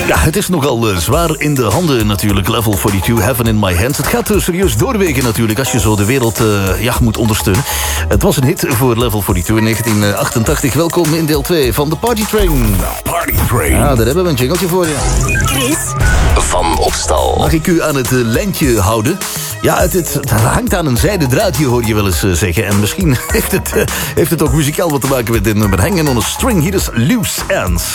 Ja, het is nogal zwaar in de handen natuurlijk. Level 42, Heaven in My Hands. Het gaat serieus doorwegen natuurlijk als je zo de wereld moet ondersteunen. Het was een hit voor Level 42 in 1988. Welkom in deel 2 van de Party Train. Party Train. Ja, daar hebben we een jingletje voor je. Chris Van Opstal. Mag ik u aan het lijntje houden? Ja, het hangt aan een zijden draadje, hoor je wel eens zeggen. En misschien heeft het ook muzikaal wat te maken met dit nummer. Hanging on a String. Hier is Loose Ends.